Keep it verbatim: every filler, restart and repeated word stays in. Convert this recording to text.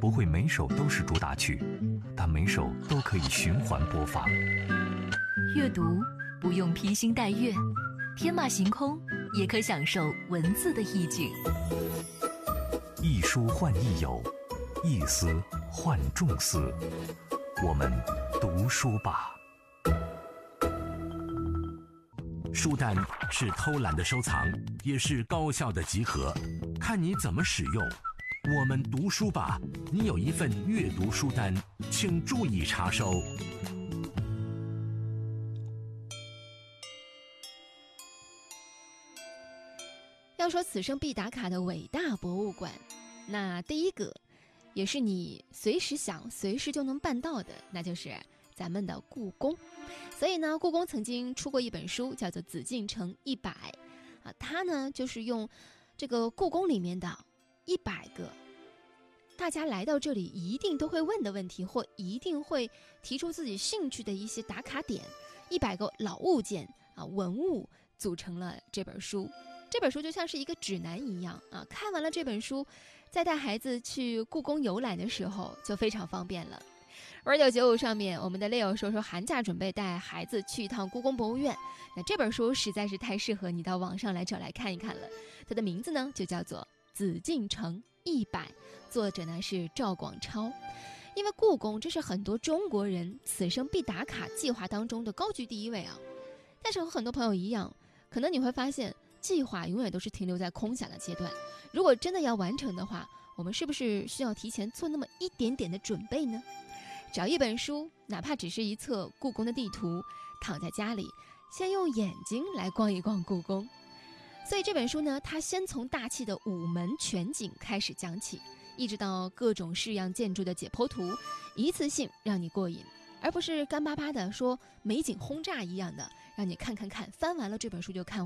不会每首都是主打曲，但每首都可以循环播放。 阅读不用披星戴月，天马行空也可享受文字的意境。 一书换益友，一思换众思，我们读书吧。 书单是偷懒的收藏，也是高效的集合，看你怎么使用。我们读书吧，你有一份阅读书单，请注意查收。 要说此生必打卡的伟大博物馆，那第一个也是你随时想随时就能办到的，那就是咱们的故宫。所以呢，故宫曾经出过一本书，叫做《紫禁城一百》啊，它呢就是用这个故宫里面的一百个大家来到这里一定都会问的问题，或一定会提出自己兴趣的一些打卡点，一百个老物件啊文物组成了这本书。这本书就像是一个指南一样啊，看完了这本书，再带孩子去故宫游览的时候就非常方便了。二九九五上面，我们的 Leo 说说寒假准备带孩子去一趟故宫博物院，那这本书实在是太适合你到网上来找来看一看了。它的名字呢就叫做《紫禁城一百》，作者呢是赵广超。因为故宫这是很多中国人此生必打卡计划当中的高居第一位啊。但是和很多朋友一样，可能你会发现计划永远都是停留在空想的阶段，如果真的要完成的话，我们是不是需要提前做那么一点点的准备呢？找一本书，哪怕只是一册故宫的地图，躺在家里先用眼睛来逛一逛故宫。所以这本书呢，它先从大气的午门全景开始讲起，一直到各种式样建筑的解剖图，一次性让你过瘾，而不是干巴巴的说美景轰炸一样的让你看看看，翻完了这本书就看